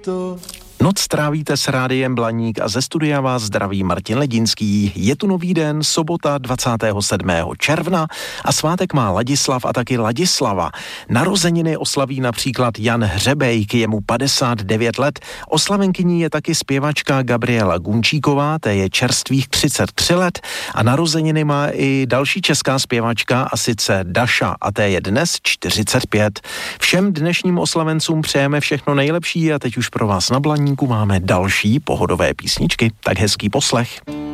to. Noc trávíte s Rádiem Blaník a ze studia vás zdraví Martin Ledinský. Je tu nový den, sobota 27. června a svátek má Ladislav a taky Ladislava. Narozeniny oslaví například Jan Hřebejk, je mu 59 let. Oslavenkyní je taky zpěvačka Gabriela Gunčíková, té je čerstvých 33 let a narozeniny má i další česká zpěvačka, a sice Daša, a té je dnes 45. Všem dnešním oslavencům přejeme všechno nejlepší a teď už pro vás na Blaníku máme další pohodové písničky, tak hezký poslech.